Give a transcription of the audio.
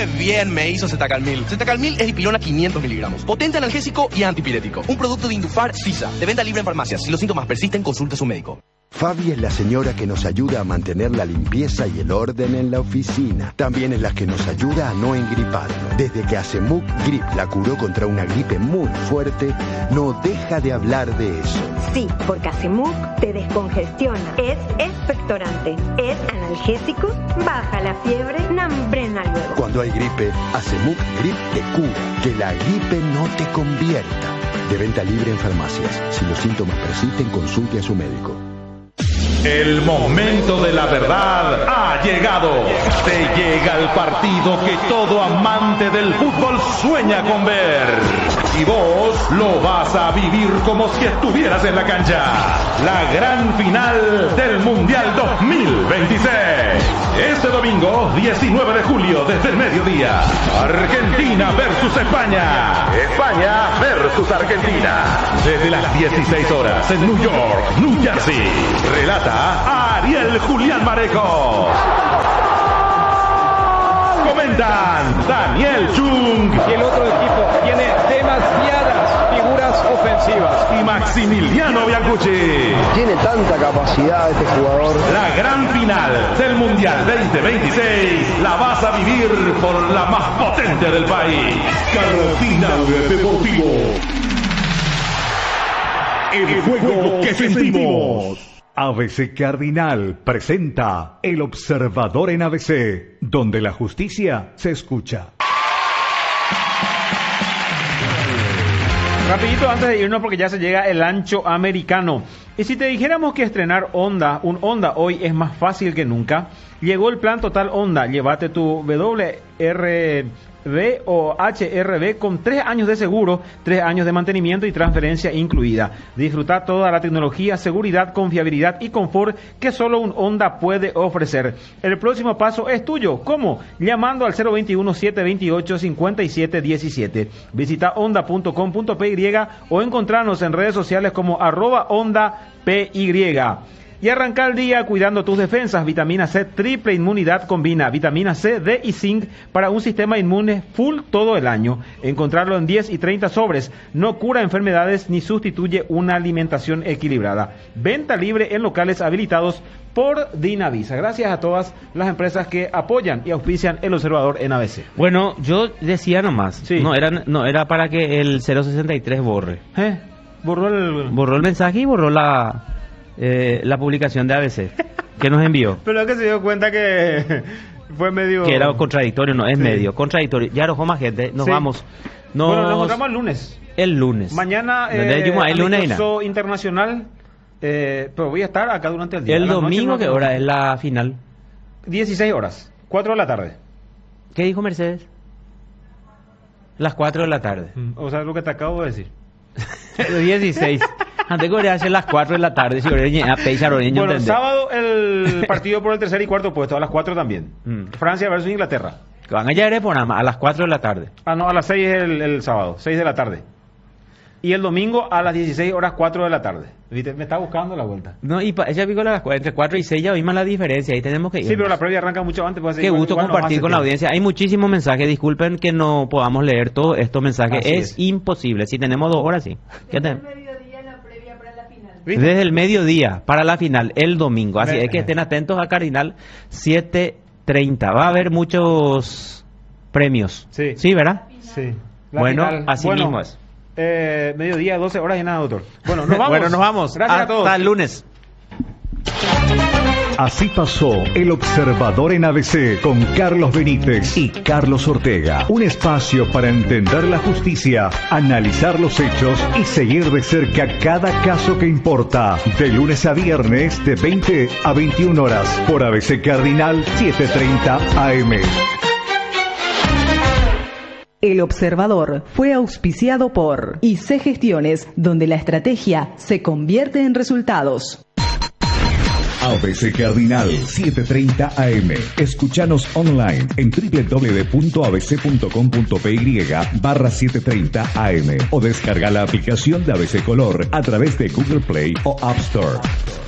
¡Qué bien me hizo Zetacalmil! Zetacalmil es dipilona 500 miligramos. Potente analgésico y antipirético. Un producto de Indufar Sisa. De venta libre en farmacias. Si los síntomas persisten, consulte a su médico. Fabi es la señora que nos ayuda a mantener la limpieza y el orden en la oficina. También es la que nos ayuda a no engriparnos. Desde que Acemuk Grip la curó contra una gripe muy fuerte, no deja de hablar de eso. Sí, porque Acemuk te descongestiona, es expectorante, es analgésico, baja la fiebre, nambrena luego. Cuando hay gripe, Acemuk Grip te cura, que la gripe no te convierta. De venta libre en farmacias. Si los síntomas persisten, consulte a su médico. El momento de la verdad ha llegado. Te llega el partido que todo amante del fútbol sueña con ver. Y vos lo vas a vivir como si estuvieras en la cancha. La gran final del Mundial 2026. Este domingo, 19 de julio, desde el mediodía. Argentina versus España. España versus Argentina. Desde las 16 horas en New York, New Jersey. Relata Ariel Julián Mareco. Comentan Daniel Chung. Y el otro equipo tiene demasiadas figuras ofensivas. Y Maximiliano Biancucci. Tiene tanta capacidad este jugador. La gran final del Mundial 2026 la vas a vivir por la más potente del país. Cardinal Deportivo. El juego que sentimos. ABC Cardinal presenta El Observador en ABC, donde la justicia se escucha. Rapidito antes de irnos porque ya se llega el ancho americano. Y si te dijéramos que estrenar un Honda hoy es más fácil que nunca, llegó el plan Total Honda. Llévate tu WRB o HRB con 3 años de seguro, 3 años de mantenimiento y transferencia incluida. Disfruta toda la tecnología, seguridad, confiabilidad y confort que solo un Honda puede ofrecer. El próximo paso es tuyo. ¿Cómo? Llamando al 021-728-5717. Visita honda.com.py o encontrarnos en redes sociales como @HondaPY. Y arranca el día cuidando tus defensas. Vitamina C triple inmunidad combina vitamina C, D y zinc para un sistema inmune full todo el año. Encontrarlo en 10 y 30 sobres. No cura enfermedades ni sustituye una alimentación equilibrada. Venta libre en locales habilitados por Dinavisa. Gracias a todas las empresas que apoyan y auspician El Observador en ABC. Bueno, yo decía nomás. Sí. No era para que el 063 borre. Borró el mensaje y borró la publicación de ABC que nos envió. Pero es que se dio cuenta que fue medio... Que era contradictorio, no, es medio contradictorio. Ya arrojó más gente, nos vamos. Bueno, nos encontramos el lunes. El lunes. Mañana, amistoso internacional, pero voy a estar acá durante el día. El domingo, ¿qué hora es la final? 16 horas, 4 de la tarde. ¿Qué dijo Mercedes? Las 4 de la tarde. O sea, lo que te acabo de decir. 16. Antes que hacer las 4 de la tarde. Bueno, sábado el partido por el tercer y cuarto puesto, a las 4 también. Francia versus Inglaterra. Van a llegar a las 4 de la tarde. No, a las 6 es el sábado, 6 de la tarde. Y el domingo a las 16 horas 4 de la tarde. ¿Viste? Me está buscando la vuelta. No, y ella pico entre 4 y 6 ya vimos la diferencia. Ahí tenemos que ir. Sí, pero la previa arranca mucho antes. Pues, qué gusto compartir con la audiencia. Hay muchísimos mensajes. Disculpen que no podamos leer todos estos mensajes. Es imposible. Si tenemos 2 horas, sí. Desde el mediodía para la final, el domingo. Así es que estén atentos a Cardinal 7:30. Va a haber muchos premios. Sí. ¿Sí, verdad? Sí. Bueno, así mismo es. Mediodía, 12 horas y nada, doctor. Bueno, nos vamos. Bueno, nos vamos. Gracias a todos. Hasta el lunes. Así pasó El Observador en ABC con Carlos Benítez y Carlos Ortega. Un espacio para entender la justicia, analizar los hechos y seguir de cerca cada caso que importa. De lunes a viernes de 20 a 21 horas por ABC Cardinal 7:30 AM. El Observador fue auspiciado por IC Gestiones, donde la estrategia se convierte en resultados. ABC Cardinal 7:30 AM. Escúchanos online en www.abc.com.py/730 AM o descarga la aplicación de ABC Color a través de Google Play o App Store.